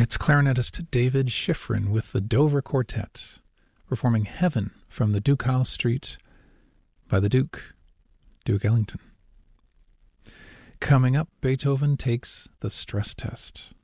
It's clarinetist David Schifrin with the Dover Quartet, performing Heaven from the Duke House Street by the Duke Ellington. Coming up, Beethoven takes the stress test.